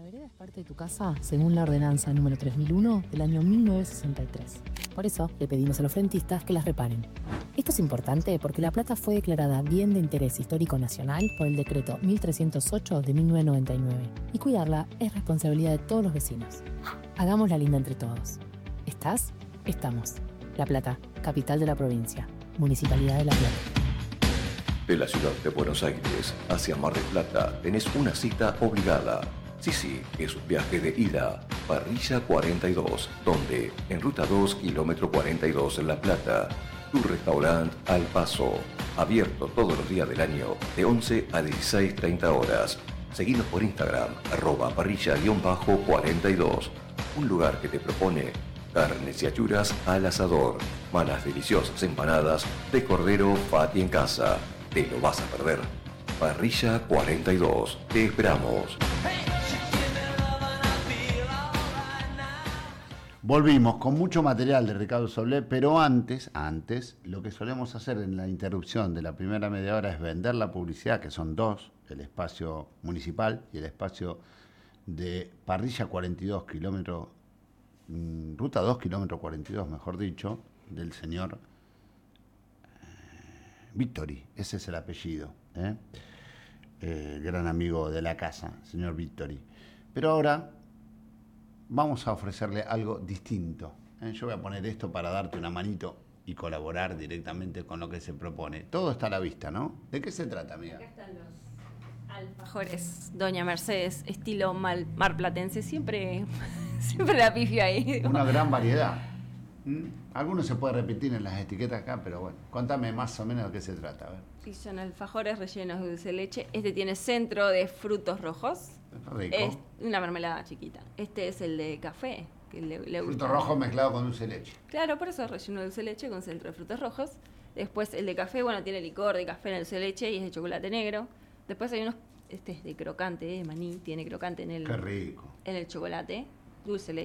vereda es parte de tu casa según la ordenanza número 3001 del año 1963. Por eso le pedimos a los frentistas que las reparen. Esto es importante porque La Plata fue declarada Bien de Interés Histórico Nacional por el decreto 1308 de 1999 y cuidarla es responsabilidad de todos los vecinos. Hagámosla linda entre todos. ¿Estás? Estamos. La Plata, capital de la provincia. Municipalidad de La Plata. De la ciudad de Buenos Aires hacia Mar del Plata tenés una cita obligada. Sí, es un viaje de ida. Parrilla 42, donde en Ruta 2, kilómetro 42 en La Plata, tu restaurante Al Paso, abierto todos los días del año de 11 a 16:30 horas. Seguinos por Instagram, @parrilla_42, un lugar que te propone carnes y achuras al asador, malas deliciosas empanadas de cordero Fati en casa. Te lo vas a perder. Parrilla 42. Te esperamos. Volvimos con mucho material de Ricardo Soblé, pero antes, lo que solemos hacer en la interrupción de la primera media hora es vender la publicidad, que son dos, el espacio municipal y el espacio de Parrilla 42, Ruta 2, kilómetro 42, mejor dicho, del señor Victory, ese es el apellido, gran amigo de la casa, señor Victory. Pero ahora vamos a ofrecerle algo distinto. Yo voy a poner esto para darte una manito y colaborar directamente con lo que se propone. Todo está a la vista, ¿no? ¿De qué se trata, amiga? Acá están los alfajores Doña Mercedes, estilo marplatense. Siempre la pifio ahí. Una gran variedad. Algunos se puede repetir en las etiquetas acá, pero bueno, contame más o menos de qué se trata. A ver. Sí, son alfajores rellenos de dulce de leche. Este tiene centro de frutos rojos. Rico. Es una mermelada chiquita. Este es el de café, que le gusta. Fruto rojo mezclado con dulce de leche. Claro, por eso relleno de dulce de leche con centro de frutos rojos. Después el de café, bueno, tiene licor de café en el dulce de leche y es de chocolate negro. Después hay unos, este es de crocante, de maní, tiene crocante en el, Qué rico. en el chocolate, dulce de leche.